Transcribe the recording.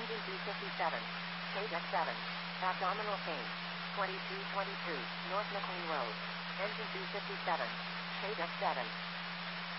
Engine B57. Stage F7. Abdominal pain. 2222 North McLean Road. Engine B57. Stage F7.